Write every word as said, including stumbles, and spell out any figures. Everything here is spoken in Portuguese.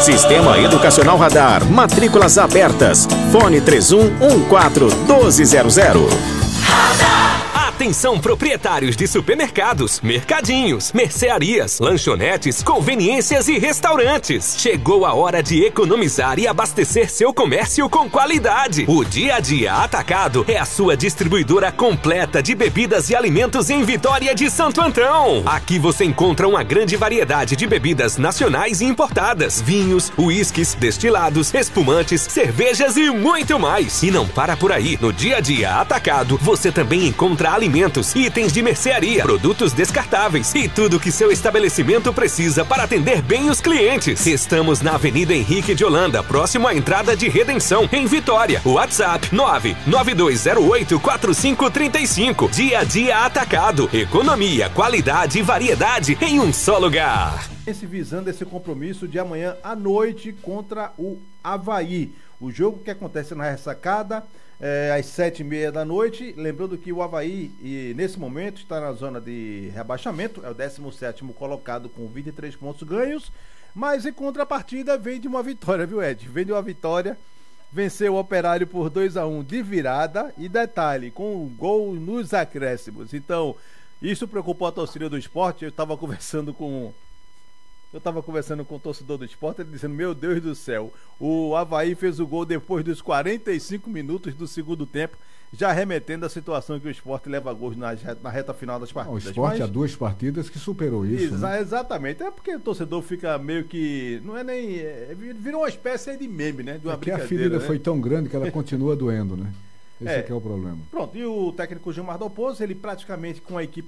Sistema Educacional Radar, matrículas abertas. Fone três um um quatro um dois zero zero. Atenção, proprietários de supermercados, mercadinhos, mercearias, lanchonetes, conveniências e restaurantes. Chegou a hora de economizar e abastecer seu comércio com qualidade. O Dia a Dia Atacado é a sua distribuidora completa de bebidas e alimentos em Vitória de Santo Antão. Aqui você encontra uma grande variedade de bebidas nacionais e importadas, vinhos, uísques, destilados, espumantes, cervejas e muito mais. E não para por aí. No Dia a Dia Atacado, você também encontra alimentos alimentos, itens de mercearia, produtos descartáveis e tudo que seu estabelecimento precisa para atender bem os clientes. Estamos na Avenida Henrique de Holanda, próximo à entrada de Redenção, em Vitória. WhatsApp nove nove dois zero oito quatro cinco três cinco. Dia a Dia Atacado. Economia, qualidade e variedade em um só lugar. Esse visando esse compromisso de amanhã à noite contra o Avaí. O jogo que acontece na ressacada é, às sete e meia da noite. Lembrando que o Avaí, e, nesse momento, está na zona de rebaixamento. É o décimo sétimo colocado com vinte e três pontos ganhos. Mas em contrapartida vem de uma vitória, viu, Ed? Vem de uma vitória. Venceu o Operário por dois a um de virada. E detalhe, com um gol nos acréscimos. Então, isso preocupou a torcida do Sport. Eu estava conversando com... Eu estava conversando com o torcedor do Sport, ele dizendo, meu Deus do céu, o Avaí fez o gol depois dos quarenta e cinco minutos do segundo tempo, já remetendo à situação que o Sport leva gols na, na reta final das partidas. O Sport Mas, há duas partidas que superou isso. Exa né? Exatamente, é porque o torcedor fica meio que, não é nem, é, virou uma espécie de meme, né? De uma é que a brincadeira, ferida né? foi tão grande que ela continua doendo, né? Esse é, é que é o problema. Pronto, e o técnico Gilmar Dalpozo, ele praticamente com a equipe